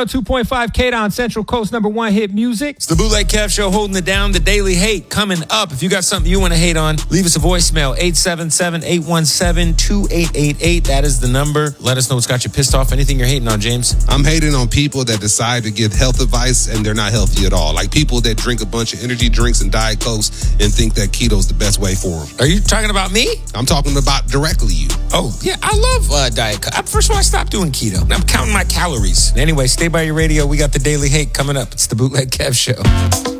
102.5 K-Don, Central Coast #1 hit music. It's the Bootleg Kev Show holding it down. The Daily Hate coming up. If you got something you want to hate on, leave us a voicemail. 877-817-2888. That is the number. Let us know what's got you pissed off. Anything you're hating on, James? I'm hating on people that decide to give health advice and they're not healthy at all. Like people that drink a bunch of energy drinks and Diet Cokes and think that keto's the best way for them. Are you talking about me? I'm talking about directly you. Oh, yeah. I love Diet Coke. First of all, I stopped doing keto. I'm counting my calories. Anyway, stay by your radio. We got the Daily Hate coming up. It's the Bootleg Kev Show.